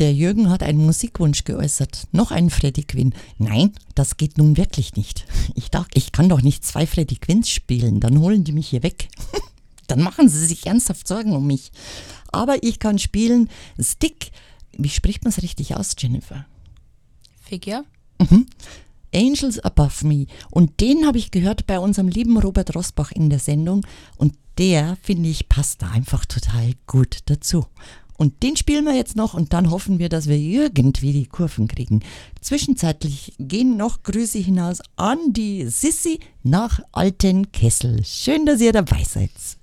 Der Jürgen hat einen Musikwunsch geäußert. Noch einen Freddie Quinn. Nein, das geht nun wirklich nicht. Ich kann doch nicht 2 Freddie Quinns spielen. Dann holen die mich hier weg. Dann machen sie sich ernsthaft Sorgen um mich. Aber ich kann spielen Stick. Wie spricht man es richtig aus, Jennifer? Figure? Angels Above Me. Und den habe ich gehört bei unserem lieben Robert Rosbach in der Sendung. Und der, finde ich, passt da einfach total gut dazu. Und den spielen wir jetzt noch und dann hoffen wir, dass wir irgendwie die Kurven kriegen. Zwischenzeitlich gehen noch Grüße hinaus an die Sissi nach Altenkessel. Schön, dass ihr dabei seid.